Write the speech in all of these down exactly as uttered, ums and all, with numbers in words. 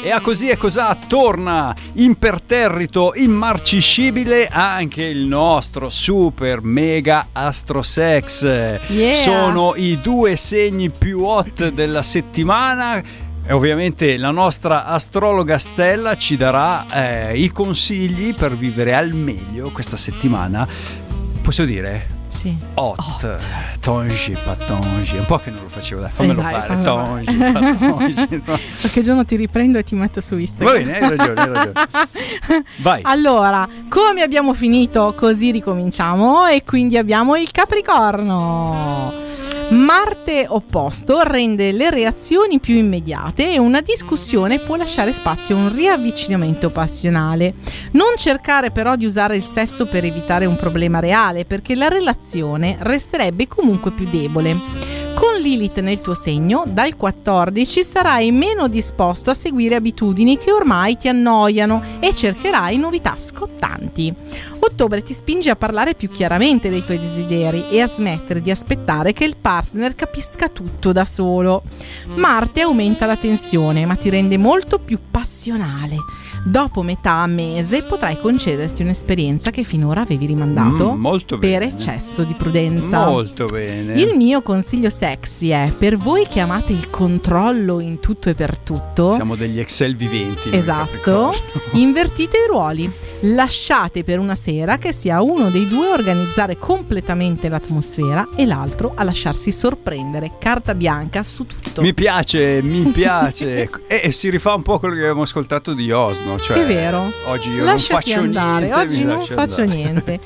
E a Così e Cosà torna imperterrito, immarciscibile anche il nostro super mega astrosex. Yeah. Sono i due segni più hot della settimana e ovviamente la nostra astrologa Stella ci darà eh, i consigli per vivere al meglio questa settimana. Posso dire? Sì. Hot, Hot. Tongi, patongi. Un po' che non lo facevo, dai, fammelo Eh dai, fare. fammelo Tongi, fare. patongi. No. Qualche giorno ti riprendo e ti metto su Instagram. Va bene, hai ragione, hai ragione. Vai. Allora, come abbiamo finito, così ricominciamo. E quindi abbiamo il Capricorno. Marte opposto rende le reazioni più immediate e una discussione può lasciare spazio a un riavvicinamento passionale. Non cercare però di usare il sesso per evitare un problema reale, perché la relazione resterebbe comunque più debole. Con Lilith nel tuo segno, dal quattordici sarai meno disposto a seguire abitudini che ormai ti annoiano e cercherai novità scottanti. Ottobre ti spinge a parlare più chiaramente dei tuoi desideri e a smettere di aspettare che il partner capisca tutto da solo. Marte aumenta la tensione, ma ti rende molto più passionale. Dopo metà mese potrai concederti un'esperienza che finora avevi rimandato Mm, molto per bene. eccesso di prudenza. Molto bene. Il mio consiglio sexy è: per voi che amate il controllo in tutto e per tutto, Siamo degli Excel viventi. noi esatto, Capricorno. invertite i ruoli. Lasciate per una sera che sia uno dei due a organizzare completamente l'atmosfera e l'altro a lasciarsi sorprendere. Carta bianca su tutto. Mi piace, mi piace. e, e si rifà un po' quello che avevamo ascoltato di Osno. Cioè, È vero. Oggi io Lasciati non faccio andare. niente. Oggi mi non lascio faccio andare. niente.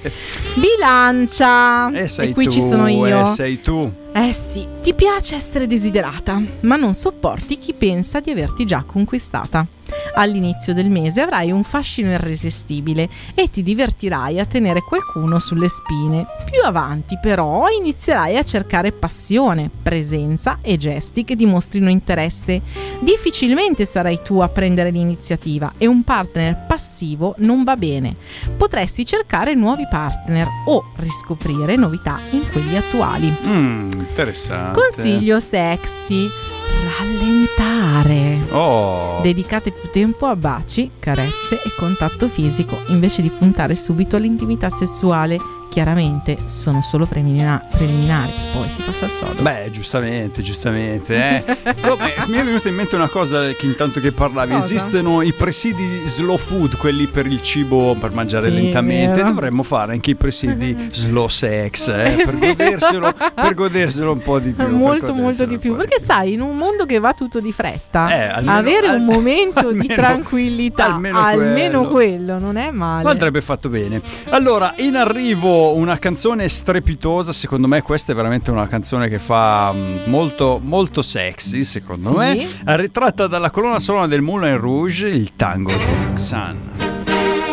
Bilancia. E sei e qui tu, ci sono io. eh, sei tu. Eh sì, ti piace essere desiderata, ma non sopporti chi pensa di averti già conquistata. All'inizio del mese avrai un fascino irresistibile e ti divertirai a tenere qualcuno sulle spine. Più avanti però inizierai a cercare passione, presenza e gesti che dimostrino interesse. Difficilmente sarai tu a prendere l'iniziativa e un partner passivo non va bene. Potresti cercare nuovi partner o riscoprire novità in quelli attuali. Mm, interessante. Consiglio sexy: rallentare. Oh. Dedicate più tempo a baci, carezze e contatto fisico invece di puntare subito all'intimità sessuale. Chiaramente sono solo preliminar- preliminari, poi si passa al sodo. Beh, giustamente, giustamente. Eh. Come, mi è venuta in mente una cosa che intanto che parlavi. Cosa? Esistono i presidi slow food, quelli per il cibo, per mangiare Sì, lentamente. vero. Dovremmo fare anche i presidi slow sex, eh, per goderselo, per goderselo un po' di più. per Molto goderselo molto di un più, po' di perché sai, in un mondo che va tutto di fretta, Eh, almeno- avere un al- momento di almeno- tranquillità, almeno almeno, quello. quello non è male. Ma andrebbe fatto bene. Allora, in arrivo una canzone strepitosa. Secondo me questa è veramente una canzone che fa mm, molto molto sexy, secondo Sì. me. Ritratta dalla colonna sonora del Moulin Rouge, il tango di Roxanne.